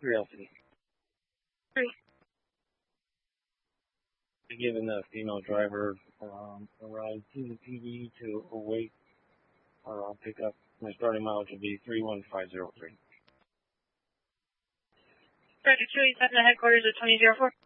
3LC. 3. Given the female driver a ride to the PD to await pickup. My starting mileage will be 31503. Roger, 287 to headquarters at 2004.